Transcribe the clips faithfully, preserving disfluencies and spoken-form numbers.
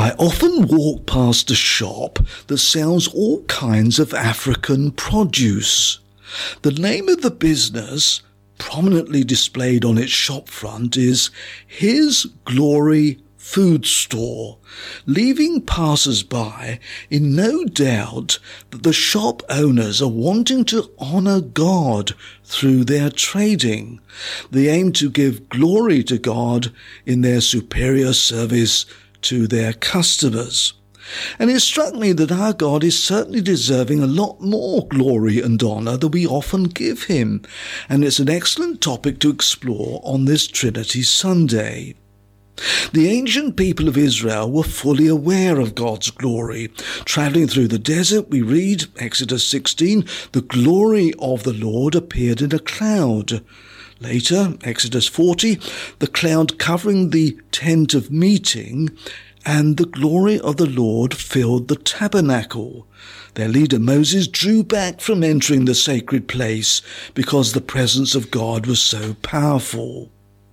I often walk past a shop that sells all kinds of African produce. The name of the business, prominently displayed on its shop front, is His Glory Food Store, leaving passers-by in no doubt that the shop owners are wanting to honour God through their trading. They aim to give glory to God in their superior service to their customers. And it struck me that our God is certainly deserving a lot more glory and honour than we often give him, and it's an excellent topic to explore on this Trinity Sunday. The ancient people of Israel were fully aware of God's glory. Travelling through the desert, we read, Exodus sixteen, the glory of the Lord appeared in a cloud. Later, Exodus forty, the cloud covering the tent of meeting, and the glory of the Lord filled the tabernacle. Their leader Moses drew back from entering the sacred place because the presence of God was so powerful.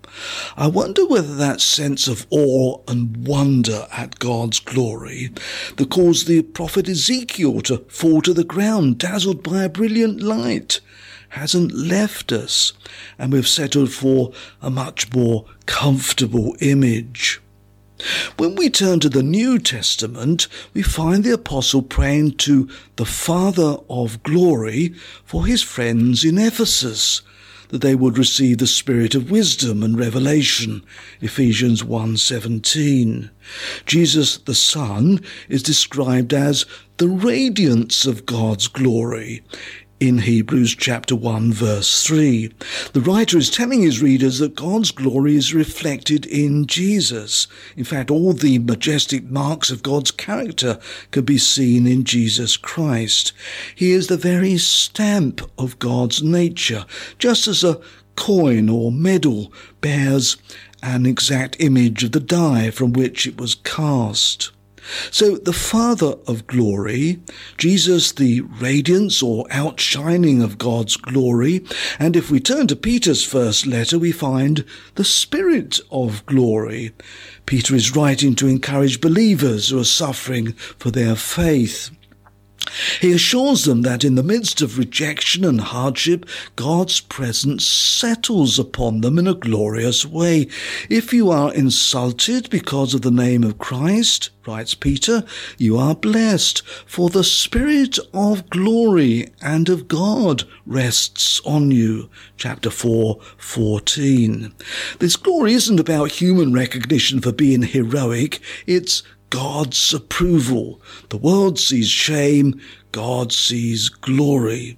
I wonder whether that sense of awe and wonder at God's glory that caused the prophet Ezekiel to fall to the ground, dazzled by a brilliant light, hasn't left us, and we've settled for a much more comfortable image. When we turn to the New Testament, we find the apostle praying to the Father of glory for his friends in Ephesus, that they would receive the spirit of wisdom and revelation, Ephesians one seventeen. Jesus the Son is described as the radiance of God's glory in Hebrews chapter one verse three. The writer is telling his readers that God's glory is reflected in Jesus. In fact, all the majestic marks of God's character can be seen in Jesus Christ. He is the very stamp of God's nature, just as a coin or medal bears an exact image of the die from which it was cast. So the Father of glory, Jesus the radiance or outshining of God's glory, and if we turn to Peter's first letter, we find the Spirit of glory. Peter is writing to encourage believers who are suffering for their faith. He assures them that in the midst of rejection and hardship, God's presence settles upon them in a glorious way. If you are insulted because of the name of Christ, writes Peter, you are blessed, for the Spirit of glory and of God rests on you. Chapter four, fourteen. This glory isn't about human recognition for being heroic, it's God's approval. The world sees shame, God sees glory.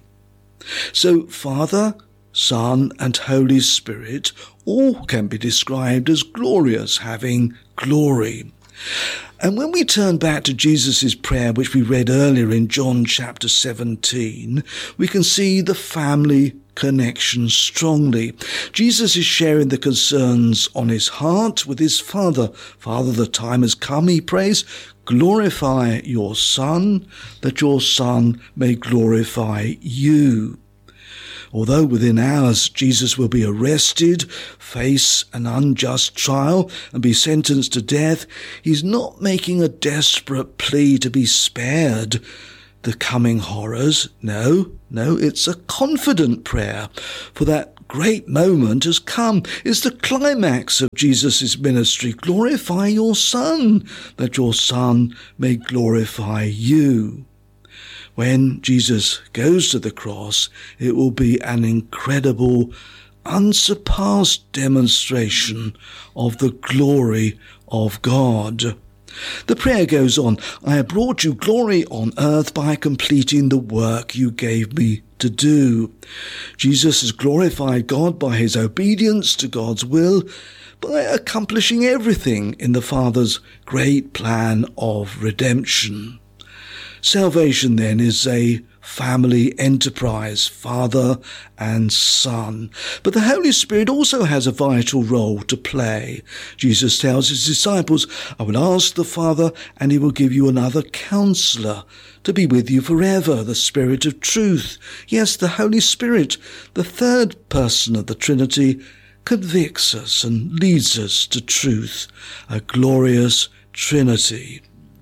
So Father, Son, and Holy Spirit all can be described as glorious, having glory. And when we turn back to Jesus' prayer, which we read earlier in John chapter seventeen, we can see the family connection strongly. Jesus is sharing the concerns on his heart with his Father. Father, the time has come, he prays, glorify your Son, that your Son may glorify you. Although within hours Jesus will be arrested, face an unjust trial, and be sentenced to death, he's not making a desperate plea to be spared the coming horrors. No, no, it's a confident prayer, for that great moment has come. It's the climax of Jesus' ministry. Glorify your Son, that your Son may glorify you. When Jesus goes to the cross, it will be an incredible, unsurpassed demonstration of the glory of God. The prayer goes on, I have brought you glory on earth by completing the work you gave me to do. Jesus has glorified God by his obedience to God's will, by accomplishing everything in the Father's great plan of redemption. Salvation, then, is a family enterprise, Father and Son. But the Holy Spirit also has a vital role to play. Jesus tells his disciples, I will ask the Father, and he will give you another counselor to be with you forever, the Spirit of truth. Yes, the Holy Spirit, the third person of the Trinity, convicts us and leads us to truth, a glorious Trinity.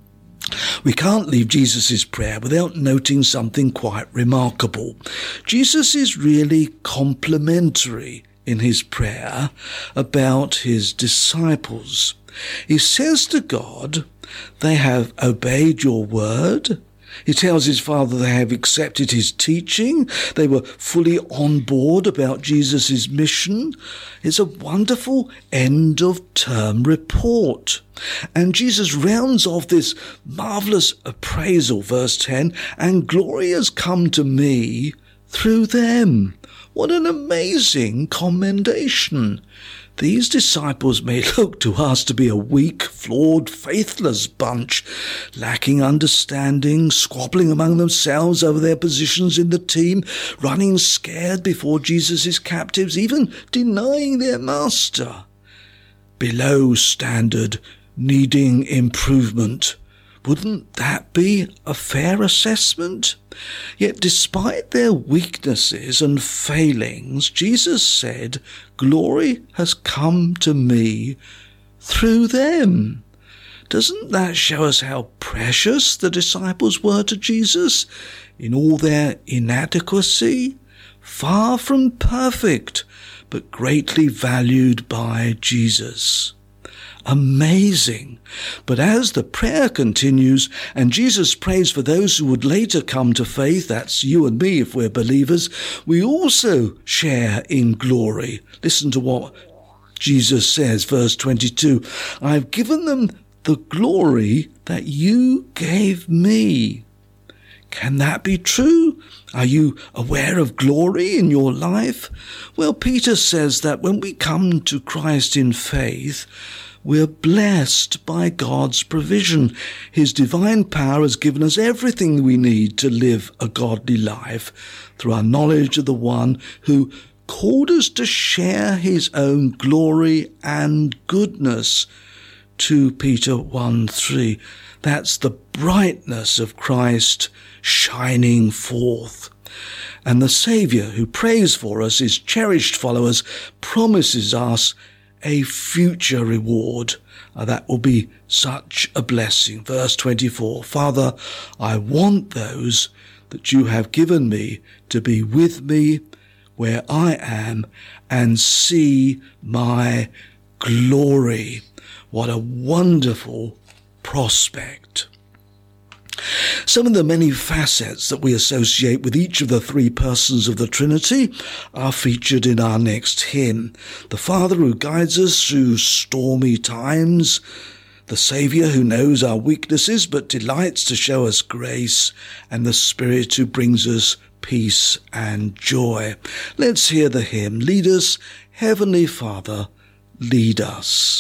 We can't leave Jesus' prayer without noting something quite remarkable. Jesus is really complimentary in his prayer about his disciples. He says to God, they have obeyed your word. He tells his Father they have accepted his teaching. They were fully on board about Jesus' mission. It's a wonderful end-of-term report. And Jesus rounds off this marvelous appraisal, verse ten, and glory has come to me through them. What an amazing commendation. These disciples may look to us to be a weak, flawed, faithless bunch, lacking understanding, squabbling among themselves over their positions in the team, running scared before Jesus' captives, even denying their master. Below standard, needing improvement. Wouldn't that be a fair assessment? Yet despite their weaknesses and failings, Jesus said, glory has come to me through them. Doesn't that show us how precious the disciples were to Jesus in all their inadequacy? Far from perfect, but greatly valued by Jesus. Amazing. But as the prayer continues and Jesus prays for those who would later come to faith, that's you and me if we're believers, we also share in glory. Listen to what Jesus says, verse twenty-two, I've given them the glory that you gave me. Can that be true? Are you aware of glory in your life? Well, Peter says that when we come to Christ in faith, we're blessed by God's provision. His divine power has given us everything we need to live a godly life through our knowledge of the one who called us to share his own glory and goodness. Second Peter one three. That's the brightness of Christ shining forth. And the Saviour who prays for us, his cherished followers, promises us a future reward. Uh, that will be such a blessing. Verse twenty-four, Father, I want those that you have given me to be with me where I am and see my glory. What a wonderful prospect. Some of the many facets that we associate with each of the three persons of the Trinity are featured in our next hymn. The Father who guides us through stormy times, the Saviour who knows our weaknesses but delights to show us grace, and the Spirit who brings us peace and joy. Let's hear the hymn. Lead us, Heavenly Father, lead us.